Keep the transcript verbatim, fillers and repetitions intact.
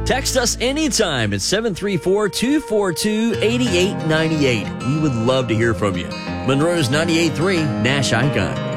Text us anytime at seven three four, two four two, eight eight nine eight. We would love to hear from you. Monroe's ninety-eight point three Nash Icon.